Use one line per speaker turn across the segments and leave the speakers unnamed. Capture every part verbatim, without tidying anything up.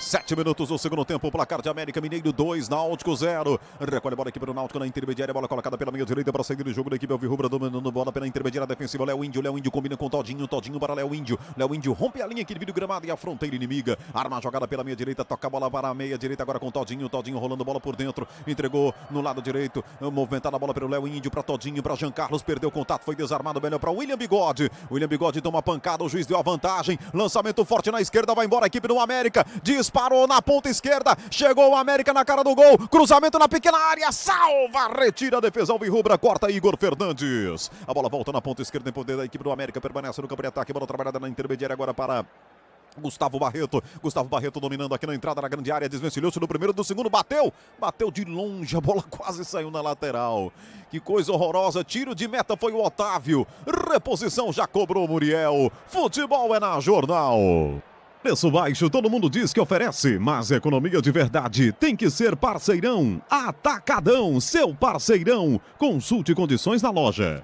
Sete minutos do segundo tempo, placar de América Mineiro dois, Náutico zero. Recolhe a bola aqui para o Náutico na intermediária, bola colocada pela meia direita para sair do jogo da equipe alvirrubra, dominando bola pela intermediária defensiva. Léo Índio, Léo Índio combina com Todinho, Todinho para Léo Índio. Léo Índio rompe a linha aqui do gramado e a fronteira inimiga. Arma a jogada pela meia direita, toca a bola para a meia direita agora com Todinho, Todinho rolando bola por dentro, entregou no lado direito, movimentada a bola pelo Léo Índio, para Todinho, para Jean Carlos, perdeu o contato, foi desarmado, melhor para William Bigode. William Bigode toma pancada, o juiz deu a vantagem, lançamento forte na esquerda, vai embora a equipe do América, disparou na ponta esquerda, chegou o América na cara do gol, cruzamento na pequena área, salva, retira a defesa alvirrubra, corta Igor Fernandes. A bola volta na ponta esquerda em poder da equipe do América, permanece no campo de ataque, bola trabalhada na intermediária agora para Gustavo Barreto, Gustavo Barreto dominando aqui na entrada da grande área, desvencilhou-se no primeiro, do segundo, bateu, bateu de longe, a bola quase saiu na lateral, que coisa horrorosa, tiro de meta foi o Otávio, reposição já cobrou o Muriel, futebol é na Jornal. Preço baixo, todo mundo diz que oferece, mas economia de verdade tem que ser parceirão. Atacadão, seu parceirão. Consulte condições na loja.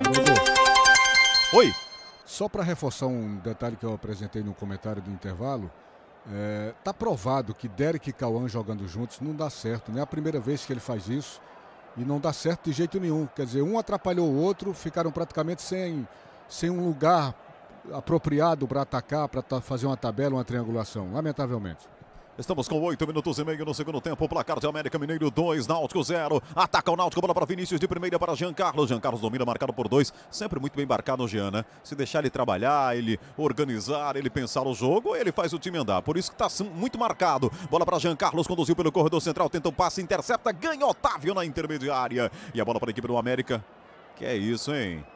Oi.
Só para reforçar um detalhe que eu apresentei no comentário do intervalo, é, tá provado que Derek e Cauã jogando juntos não dá certo. Não é a primeira vez que ele faz isso e não dá certo de jeito nenhum. Quer dizer, um atrapalhou o outro, ficaram praticamente sem, sem um lugar apropriado para atacar, para fazer uma tabela, uma triangulação, lamentavelmente.
Estamos com oito minutos e meio no segundo tempo, placar de América Mineiro dois, Náutico zero, ataca o Náutico, bola para Vinícius de primeira para Jean Carlos, Jean Carlos domina, marcado por dois, sempre muito bem marcado o Jean, né? Se deixar ele trabalhar, ele organizar, ele pensar o jogo, ele faz o time andar, por isso que está muito marcado, bola para Jean Carlos, conduziu pelo corredor central, tenta o passe, intercepta, ganha Otávio na intermediária, e a bola para a equipe do América, que é isso, hein?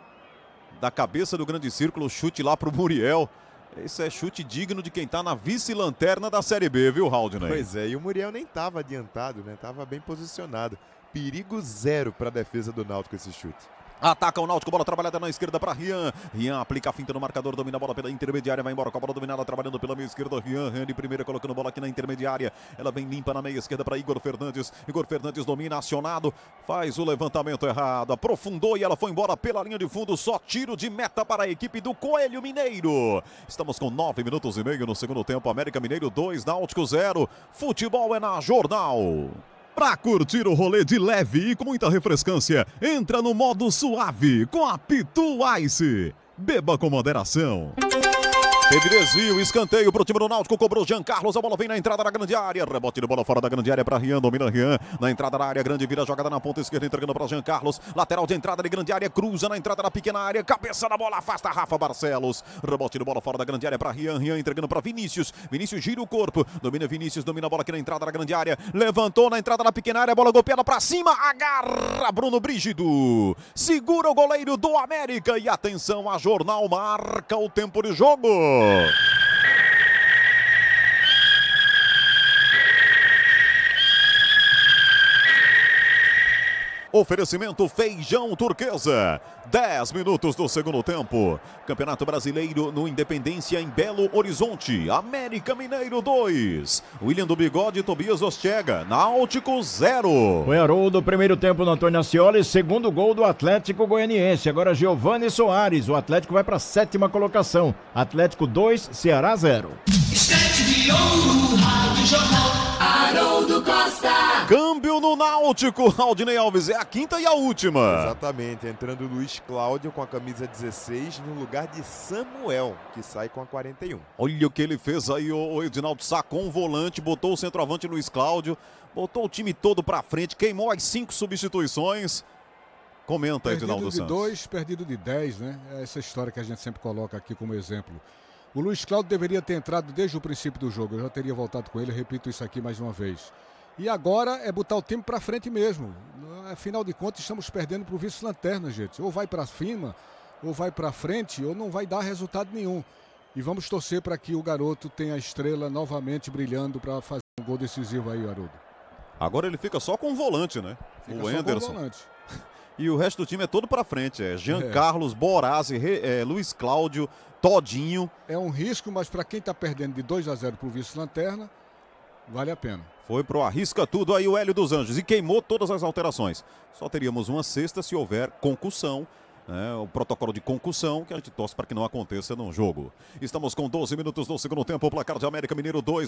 Da cabeça do grande círculo, chute lá pro Muriel. Esse é chute digno de quem tá na vice-lanterna da Série B, viu, Haldner?
Pois é, e o Muriel nem tava adiantado, né? Tava bem posicionado. Perigo zero para a defesa do Náutico esse chute.
Ataca o Náutico, bola trabalhada na esquerda para Rian. Rian aplica a finta no marcador, domina a bola pela intermediária, vai embora com a bola dominada, trabalhando pela meia esquerda. Rian, Rian de primeira, colocando bola aqui na intermediária. Ela vem limpa na meia esquerda para Igor Fernandes. Igor Fernandes domina, acionado, faz o levantamento errado, aprofundou e ela foi embora pela linha de fundo. Só tiro de meta para a equipe do Coelho Mineiro. Estamos com nove minutos e meio no segundo tempo. América Mineiro dois, Náutico zero. Futebol é na Jornal. Pra curtir o rolê de leve e com muita refrescância, entra no modo suave com a Pitu Ice. Beba com moderação. Teve desvio, escanteio pro time do Náutico, cobrou Jean Carlos, a bola vem na entrada da grande área, rebote de bola fora da grande área para Rian, domina Rian, na entrada da área grande, vira a jogada na ponta esquerda, entregando para Jean Carlos, lateral de entrada de grande área, cruza na entrada da pequena área, cabeça da bola, afasta Rafa Barcelos, rebote de bola fora da grande área para Rian, Rian entregando para Vinícius, Vinícius gira o corpo, domina Vinícius, domina a bola aqui na entrada da grande área, levantou na entrada da pequena área, bola golpeada para cima, agarra Bruno Brígido, segura o goleiro do América e atenção, a Jornal marca o tempo de jogo. Oferecimento Feijão Turquesa. dez minutos do segundo tempo. Campeonato Brasileiro no Independência em Belo Horizonte. América Mineiro dois. William do Bigode e Tobias Ostega. Náutico zero.
Foi Haroldo, primeiro tempo no Antônio Ascioli, segundo gol do Atlético Goianiense. Agora Giovani Soares. O Atlético vai para a sétima colocação. Atlético dois, Ceará zero.
Estante de ouro, Rádio Jornal, Haroldo Costa.
Câmbio no Náutico, Aldinei Alves, é a quinta e a última.
Exatamente, entrando o Luiz Cláudio com a camisa dezesseis no lugar de Samuel, que sai com a quarenta e um.
Olha o que ele fez aí, o Edinaldo sacou um volante, botou o centroavante Luiz Cláudio, botou o time todo pra frente, queimou as cinco substituições. Comenta, Edinaldo Santos.
Perdido de dois, perdido de dez, né? É essa história que a gente sempre coloca aqui como exemplo. O Luiz Cláudio deveria ter entrado desde o princípio do jogo, eu já teria voltado com ele, repito isso aqui mais uma vez. E agora é botar o time para frente mesmo. Afinal de contas, estamos perdendo para o vice-lanterna, gente. Ou vai para cima, ou vai para frente, ou não vai dar resultado nenhum. E vamos torcer para que o garoto tenha a estrela novamente brilhando para fazer um gol decisivo aí, Haroldo.
Agora ele fica só com o volante, né?
Fica
o
só
Anderson.
com o volante.
E o resto do time é todo para frente. É Jean
É.
Carlos, Borazzi, é, Luiz Cláudio, Todinho.
É um risco, mas para quem está perdendo de dois a zero para o vice-lanterna, vale a pena.
Foi pro arrisca tudo aí o Hélio dos Anjos e queimou todas as alterações. Só teríamos uma sexta se houver concussão, né, o protocolo de concussão que a gente torce para que não aconteça no jogo. Estamos com doze minutos do segundo tempo, o placar de América Mineiro dois.